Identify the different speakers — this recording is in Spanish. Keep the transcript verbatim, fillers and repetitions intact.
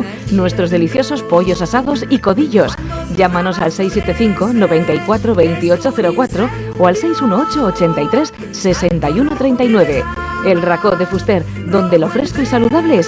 Speaker 1: no, nuestros deliciosos pollos asados y codillos. Llámanos al seis siete cinco, noventa y cuatro, veintiocho cero cuatro o al seis uno ocho, ochenta y tres, sesenta y uno treinta y nueve. El Racó de Fuster, donde lo fresco y saludable